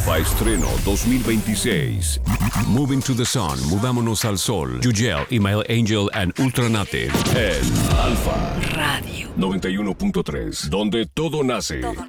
Alfa Estreno 2026. Moving to the Sun, Mudámonos al Sol. Yugel, Email Angel and Ultranate. En Alfa Radio 91.3, donde todo nace.